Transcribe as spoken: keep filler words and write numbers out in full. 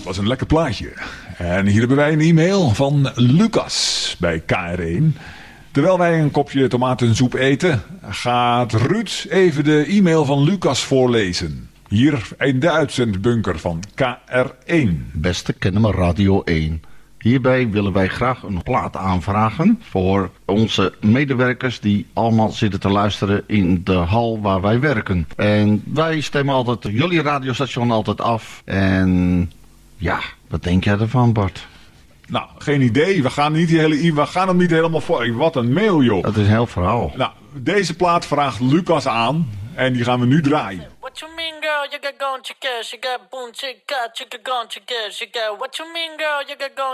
was een lekker plaatje. En hier hebben wij een e-mail van Lucas bij K R één. Terwijl wij een kopje tomatensoep eten, gaat Ruud even de e-mail van Lucas voorlezen. Hier in de uitzendbunker van K R één. Beste Kennemer Radio één. Hierbij willen wij graag een plaat aanvragen voor onze medewerkers die allemaal zitten te luisteren in de hal waar wij werken. En wij stemmen altijd jullie radiostation altijd af. En ja, wat denk jij ervan, Bart? Nou, geen idee. We gaan, niet die hele, we gaan hem niet helemaal voor. Wat een mail, joh. Dat is een heel verhaal. Nou, deze plaat vraagt Lucas aan en die gaan we nu draaien. What you mean, girl? You got gone, chicka, she got boom, chicka, chicka, gone, chicka, she got. What you mean, girl? You got gone.